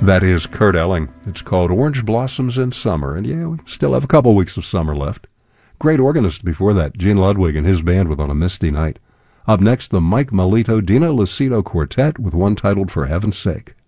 That is Kurt Elling. It's called Orange Blossoms in Summer, and yeah, we still have a couple weeks of summer left. Great organist before that, Gene Ludwig and his band with On a Misty Night. Up next, the Mike Melito Dino Lucido Quartet with one titled For Heaven's Sake.